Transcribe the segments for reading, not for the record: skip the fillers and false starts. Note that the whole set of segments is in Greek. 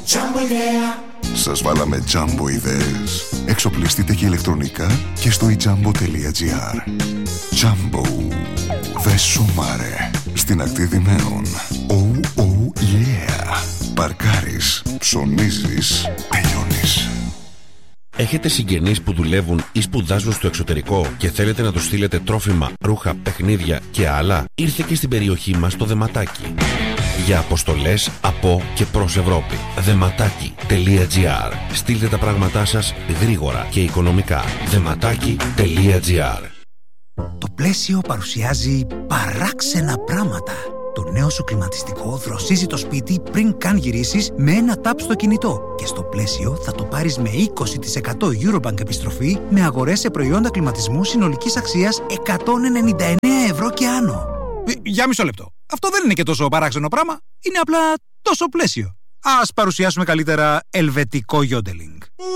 Jumbo idea. Σας βάλαμε Jumbo ιδέες. Εξοπλιστείτε και ηλεκτρονικά και στο ijumbo.gr. Jumbo. Βεσούμαρε. Στην ακτή Δημαίων. Oh, oh, yeah. Παρκάρεις, ψωνίζεις, τελειώνεις. Έχετε συγγενείς που δουλεύουν ή σπουδάζουν στο εξωτερικό και θέλετε να τους στείλετε τρόφιμα, ρούχα, παιχνίδια και άλλα? Ήρθε και στην περιοχή μας το Δεματάκι. Για αποστολές από και προς Ευρώπη. Δεματάκι.gr. Στείλτε τα πράγματά σας γρήγορα και οικονομικά. Δεματάκι.gr. Το Πλαίσιο παρουσιάζει παράξενα πράγματα. Το νέο σου κλιματιστικό δροσίζει το σπίτι πριν καν γυρίσεις με ένα τάπ στο κινητό. Και στο Πλαίσιο θα το πάρεις με 20% Eurobank επιστροφή με αγορές σε προϊόντα κλιματισμού συνολικής αξίας 199 ευρώ και άνω. Για μισό λεπτό. Αυτό δεν είναι και τόσο παράξενο πράγμα. Είναι απλά τόσο Πλαίσιο. Ας παρουσιάσουμε καλύτερα ελβετικό γιόντελινγκ.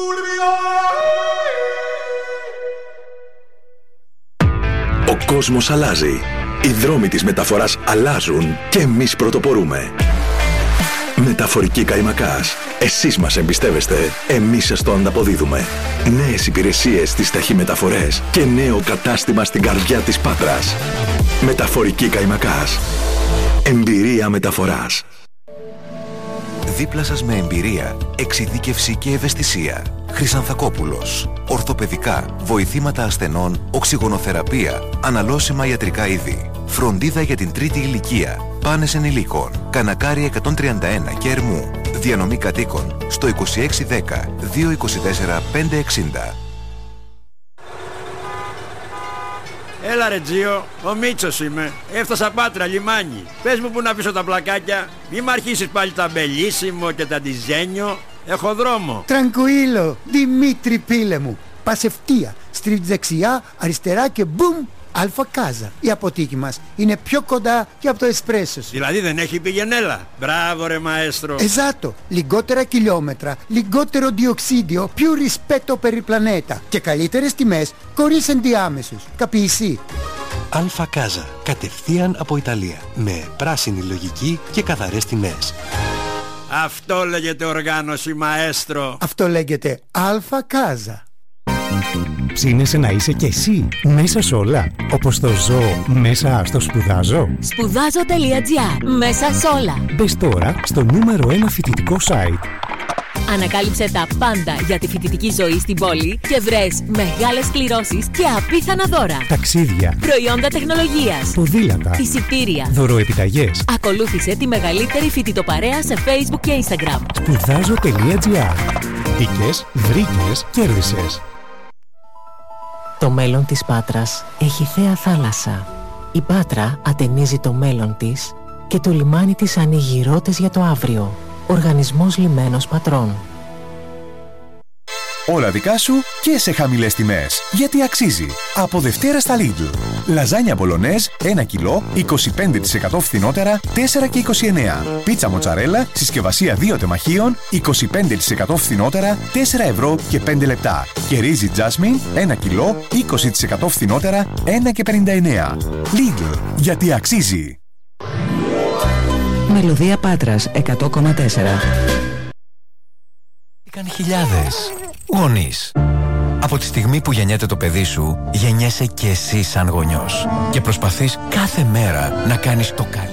Ο κόσμος αλλάζει. Οι δρόμοι της μεταφοράς αλλάζουν και εμείς πρωτοπορούμε. Μεταφορική Καϊμακάς. Εσείς μας εμπιστεύεστε, εμείς σας το ανταποδίδουμε. Νέες υπηρεσίες στις ταχυμεταφορές και νέο κατάστημα στην καρδιά της Πάτρας. Μεταφορική Καϊμακάς. Εμπειρία μεταφοράς. Δίπλα σας με εμπειρία, εξειδίκευση και ευαισθησία. Χρυσανθακόπουλος. Ορθοπαιδικά, βοηθήματα ασθενών, οξυγονοθεραπεία, αναλώσιμα ιατρικά είδη. Φροντίδα για την τρίτη ηλικία. Πάνες ενηλίκων. Κανακάρι 131 και Ερμού. Διανομή κατοίκων στο 2610 224 560. Έλα ρε Τζίο, ο Μίτσος είμαι. Έφτασα Πάτρα, λιμάνι. Πες μου που να αφήσω τα πλακάκια. Μη μ' αρχίσεις πάλι τα μπελίσιμο και τα ντιζένιο. Έχω δρόμο. Τρανκουίλο, Δημήτρη πίλε μου. Πας ευθεία, στρίβεις δεξιά, αριστερά και μπουμ, Αλφα Κάζα. Η αποθήκη μας είναι πιο κοντά και από το εσπρέσο σου. Δηλαδή δεν έχει πηγενέλα. Μπράβο ρε μαέστρο. Εζάτο, λιγότερα χιλιόμετρα, λιγότερο διοξίδιο, più rispetto per il pianeta και καλύτερες τιμές χωρίς ενδιάμεσους. Καπιεισί. Αλφα Κάζα, κατευθείαν από Ιταλία, με πράσινη λογική και καθαρές τιμές. Αυτό λέγεται οργάνωση μαέστρο. Αυτό λέγεται Αλφα Κάζα. Ψήνεσαι να είσαι κι εσύ μέσα σ' όλα, όπως το ζω μέσα στο σπουδάζω. Σπουδάζω.gr. Μέσα σ' όλα. Μπες τώρα στο νούμερο 1 φοιτητικό site. Ανακάλυψε τα πάντα για τη φοιτητική ζωή στην πόλη και βρες μεγάλες κληρώσεις και απίθανα δώρα. Ταξίδια, προϊόντα τεχνολογίας, ποδήλατα, εισιτήρια, δωροεπιταγές. Ακολούθησε τη μεγαλύτερη φοιτητοπαρέα σε Facebook και Instagram. Σπουδάζω.gr. Μπήκες, βρήκες, κέρδισες. Το μέλλον της Πάτρας έχει θέα θάλασσα. Η Πάτρα ατενίζει το μέλλον της και το λιμάνι της ανοίγει ρότες για το αύριο. Οργανισμός Λιμένος Πατρών. Όλα δικά σου και σε χαμηλές τιμές. Γιατί αξίζει. Από Δευτέρα στα Lidl. Λαζάνια μπολονέζ 1 κιλό 25% φθηνότερα 4 και 29. Πίτσα μοτσαρέλα συσκευασία 2 τεμαχίων 25% φθηνότερα 4 ευρώ και 5 λεπτά. Και ρύζι Jasmine 1 κιλό 20% φθηνότερα 1 και 59. Lidl. Γιατί αξίζει. Μελωδία Πάτρας 100,4. Είχαν χιλιάδες γονείς. Από τη στιγμή που γεννιέται το παιδί σου, γεννιέσαι και εσύ σαν γονιός. Και προσπαθείς κάθε μέρα να κάνεις το καλύτερο